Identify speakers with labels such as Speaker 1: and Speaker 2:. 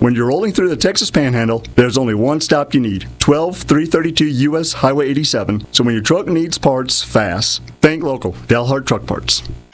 Speaker 1: When you're rolling through the Texas Panhandle, there's only one stop you need, 12332 US Highway 87. So when your truck needs parts fast, think local, Dalhart Truck Parts.